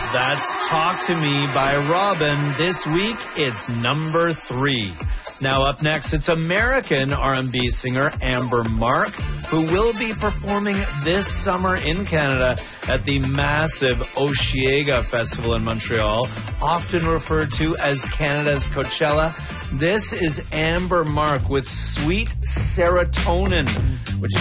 That's Talk to Me by Robin. This week, it's number 3. Now up next, it's American R&B singer Amber Mark, who will be performing this summer in Canada at the massive Osheaga Festival in Montreal, often referred to as Canada's Coachella. This is Amber Mark with Sweet Serotonin, which is